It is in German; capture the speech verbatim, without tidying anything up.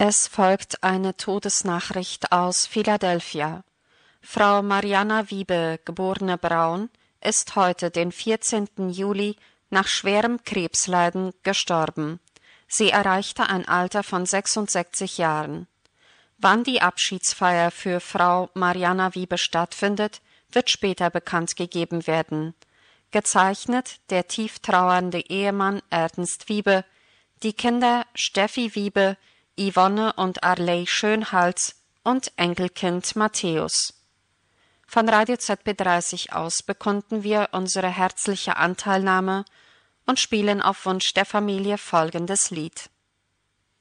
Es folgt eine Todesnachricht aus Philadelphia. Frau Mariana Wiebe, geborene Braun, ist heute, den vierzehnten Juli, nach schwerem Krebsleiden gestorben. Sie erreichte ein Alter von sechsundsechzig Jahren. Wann die Abschiedsfeier für Frau Mariana Wiebe stattfindet, wird später bekannt gegeben werden. Gezeichnet der tief trauernde Ehemann Ernst Wiebe, die Kinder Steffi Wiebe, Yvonne und Arley Schönhals und Enkelkind Matthäus. Von Radio Z B dreißig aus bekunden wir unsere herzliche Anteilnahme und spielen auf Wunsch der Familie folgendes Lied.